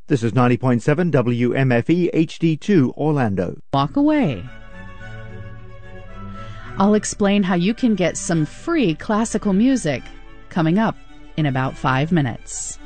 This is 90.7 WMFE HD2 Orlando. Walk away. I'll explain how you can get some free classical music coming up in about 5 minutes.